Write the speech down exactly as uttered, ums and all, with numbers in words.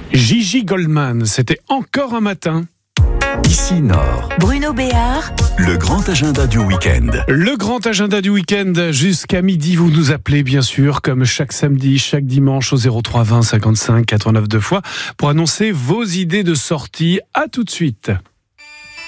Gigi Goldman, c'était encore un matin. Ici Nord. Bruno Béard. Le grand agenda du week-end. Le grand agenda du week-end jusqu'à midi. Vous nous appelez bien sûr, comme chaque samedi, chaque dimanche au zéro trois vingt cinquante-cinq quatre-vingt-neuf deux fois pour annoncer vos idées de sortie. À tout de suite.